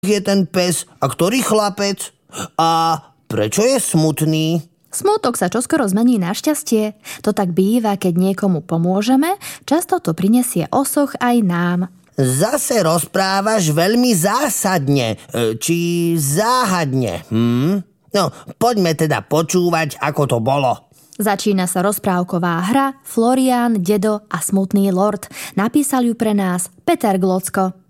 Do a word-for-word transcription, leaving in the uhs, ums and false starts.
je ten pes a ktorý chlapec? A prečo je smutný? Smútok sa čoskoro zmení na šťastie. To tak býva, keď niekomu pomôžeme, často to prinesie osoch aj nám. Zase rozprávaš veľmi zásadne, či záhadne. Hm? No, poďme teda počúvať, ako to bolo. Začína sa rozprávková hra Florián, dedo a smutný lord. Napísal ju pre nás Peter Glocko.